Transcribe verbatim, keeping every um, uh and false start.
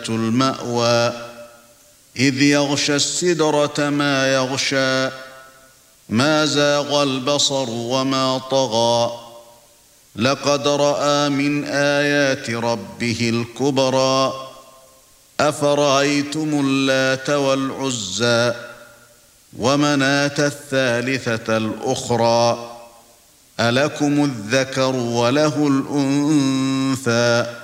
المأوى إذ يغشى السدرة ما يغشى ما زاغ البصر وما طغى لقد رأى من آيات ربه الكبرى أفرأيتم اللات والعزى ومناة الثالثة الأخرى ألكم الذكر وله الأنثى